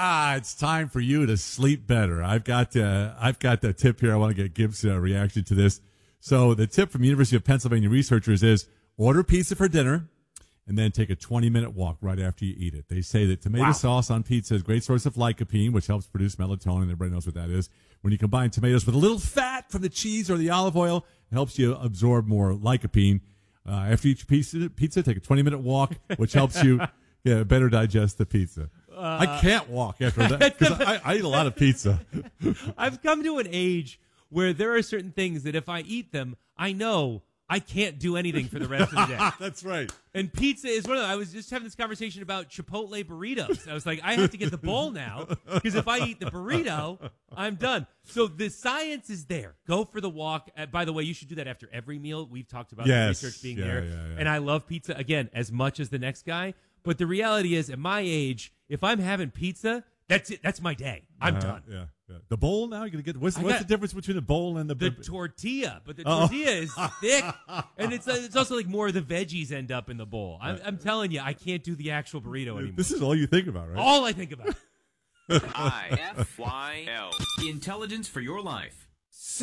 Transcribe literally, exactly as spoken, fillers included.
Ah, it's time for you to sleep better. I've got uh, I've got the tip here. I want to get Gibbs' uh, reaction to this. So the tip from University of Pennsylvania researchers is order pizza for dinner and then take a twenty-minute walk right after you eat it. They say that tomato Wow. sauce on pizza is a great source of lycopene, which helps produce melatonin. Everybody knows what that is. When you combine tomatoes with a little fat from the cheese or the olive oil, it helps you absorb more lycopene. Uh, after each pizza, pizza, take a twenty-minute walk, which helps you yeah, better digest the pizza. Uh, I can't walk after that because I, I eat a lot of pizza. I've come to an age where there are certain things that if I eat them, I know I can't do anything for the rest of the day. That's right. And pizza is one of them. I was just having this conversation about Chipotle burritos. I was like, I have to get the bowl now because if I eat the burrito, I'm done. So the science is there. Go for the walk. Uh, by the way, you should do that after every meal. We've talked about Yes. the research being Yeah, there. yeah, yeah. And I love pizza, again, as much as the next guy. But the reality is, at my age, if I'm having pizza, that's it. That's my day. I'm Uh, done. Yeah, yeah. The bowl now, you're gonna get. What's, I what's got- the difference between the bowl and the? The tortilla, but the Oh. tortilla is thick, and it's uh, it's also like more of the veggies end up in the bowl. I'm, I'm telling you, I can't do the actual burrito anymore. This is all you think about, right? All I think about. I F Y L. Intelligence for your life.